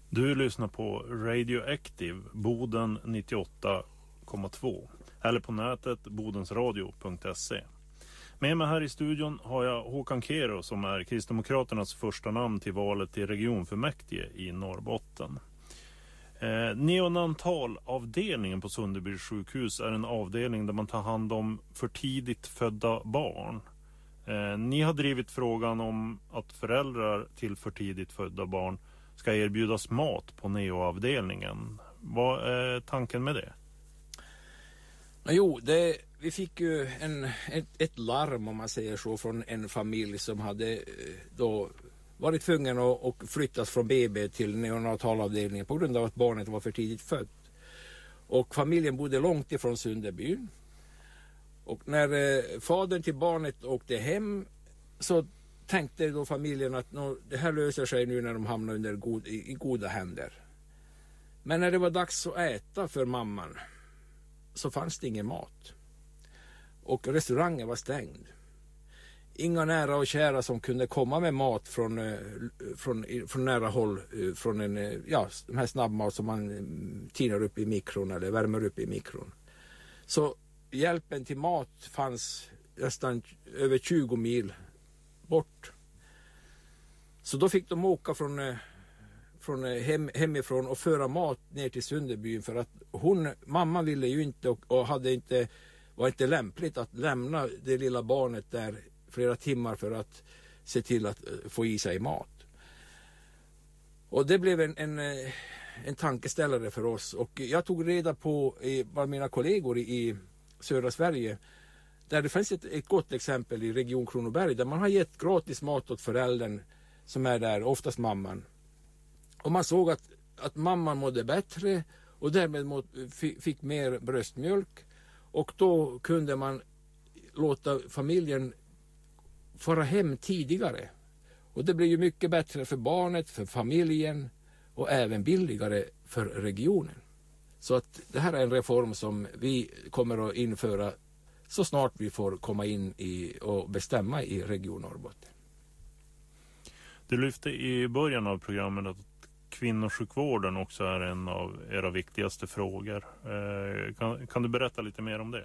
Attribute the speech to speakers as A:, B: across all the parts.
A: Du lyssnar på Radioactive Boden 98,2 eller på nätet bodensradio.se. Med mig här i studion har jag Håkan Kero som är Kristdemokraternas första namn till valet till regionfullmäktige i Norrbotten. Neonatalavdelningen på Sunderby sjukhus är en avdelning där man tar hand om för tidigt födda barn. Ni har drivit frågan om att föräldrar till för tidigt födda barn ska erbjudas mat på neoavdelningen. Vad är tanken med det?
B: Jo, vi fick ju ett larm, om man säger så, från en familj som hade då varit tvungen att flyttas från BB till neonatalavdelningen på grund av att barnet var för tidigt fött. Och familjen bodde långt ifrån Sunderby. Och när fadern till barnet åkte hem så tänkte då familjen att det här löser sig nu när de hamnar i goda händer. Men när det var dags att äta för mamman så fanns det ingen mat. Och restaurangen var stängd. Inga nära och kära som kunde komma med mat från nära håll, från de här snabbmat som man tinar upp i mikron eller värmer upp i mikron. Så hjälpen till mat fanns nästan över 20 mil bort. Så då fick de åka hemifrån och föra mat ner till Sunderbyn, för att mamma ville ju inte och var inte lämpligt att lämna det lilla barnet där flera timmar för att se till att få i sig mat. Och det blev en tankeställare för oss, och jag tog reda på bland mina kollegor i södra Sverige där det finns ett gott exempel i Region Kronoberg där man har gett gratis mat åt föräldern som är där, oftast mamman. Och man såg att mamman mådde bättre och därmed fick mer bröstmjölk, och då kunde man låta familjen fara hem tidigare. Och det blev ju mycket bättre för barnet, för familjen och även billigare för regionen. Så att det här är en reform som vi kommer att införa så snart vi får komma in och bestämma i Region Norrbotten.
A: Du lyfte i början av programmet att kvinnosjukvården också är en av era viktigaste frågor. Kan du berätta lite mer om det?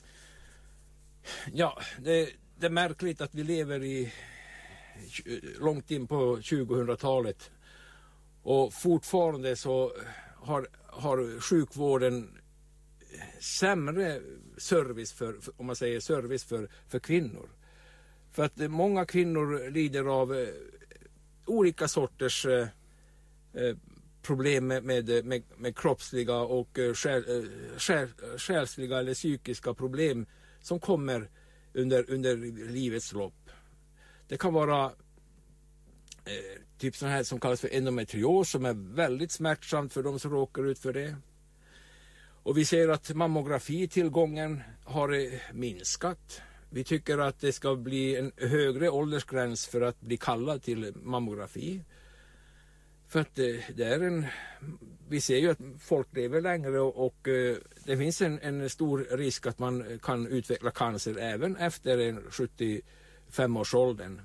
B: Ja, det är märkligt att vi lever långt in på 2000-talet och fortfarande så har sjukvården sämre service för kvinnor. För att många kvinnor lider av olika sorters problem med kroppsliga och själsliga eller psykiska problem som kommer under livets lopp. Det kan vara typ sån här som kallas för endometrios, som är väldigt smärtsamt för de som råkar ut för det. Och vi ser att mammografitillgången har minskat. Vi tycker att det ska bli en högre åldersgräns för att bli kallad till mammografi. För att vi ser ju att folk lever längre och det finns en stor risk att man kan utveckla cancer även efter 75-årsåldern.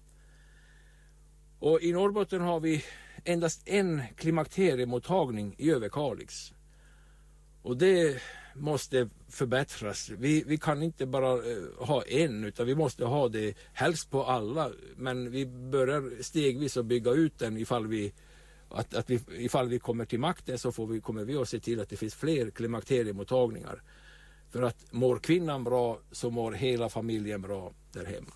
B: Och i Norrbotten har vi endast en klimakteriemottagning i Överkalix. Och det måste förbättras. Vi kan inte bara ha en, utan vi måste ha det helst på alla. Men vi börjar stegvis att bygga ut den ifall vi kommer till makten, så kommer vi att se till att det finns fler klimakteriemottagningar. För att mår kvinnan bra så mår hela familjen bra där hemma.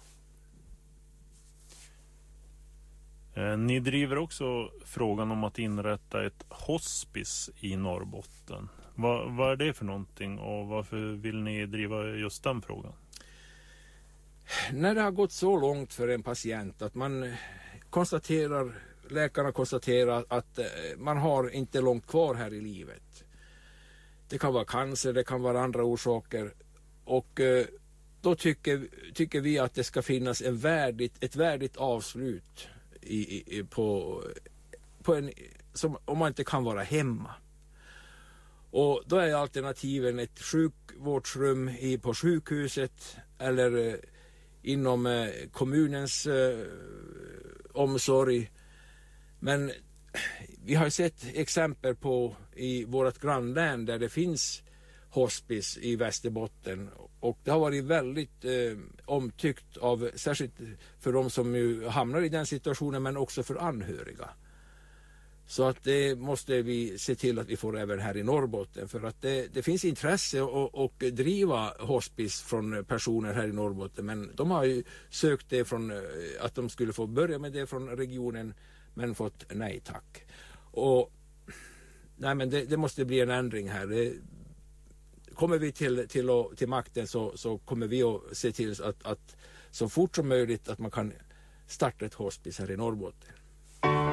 A: Ni driver också frågan om att inrätta ett hospice i Norrbotten. Vad är det för någonting och varför vill ni driva just den frågan?
B: När det har gått så långt för en patient att läkarna konstaterar att man har inte långt kvar här i livet. Det kan vara cancer, det kan vara andra orsaker, och då tycker vi att det ska finnas ett värdigt avslut som om man inte kan vara hemma. Och då är alternativen ett sjukvårdsrum på sjukhuset eller inom kommunens omsorg. Men vi har sett exempel på i vårt grannlän där det finns hospice i Västerbotten, och det har varit väldigt omtyckt av, särskilt för de som ju hamnar i den situationen, men också för anhöriga. Så att det måste vi se till att vi får även här i Norrbotten, för att det finns intresse och driva hospice från personer här i Norrbotten, men de har ju sökt det från att de skulle få börja med det från regionen, men fått nej tack. Och nej, men det måste bli en ändring här. Kommer vi till makten så kommer vi att se till att så fort som möjligt att man kan starta ett hospice här i Norrbotten.